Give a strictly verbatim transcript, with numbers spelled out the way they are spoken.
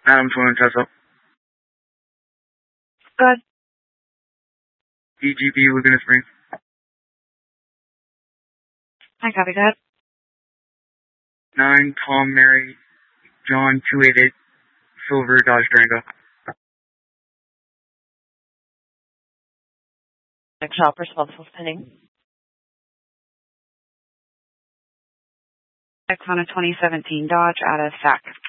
Adam twenty Tesla. Good. E G P Laguna Springs. I copy that. nine Tom Mary John two eight eight Silver Dodge Durango. Next shop responsible pending. X on a twenty seventeen Dodge out of S A C.